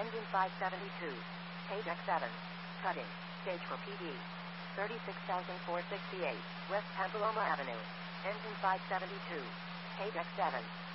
Engine 572. Page X7. Cutting. Stage for PD. 36,468. West Pampaloma Avenue. Engine 572. Page X7.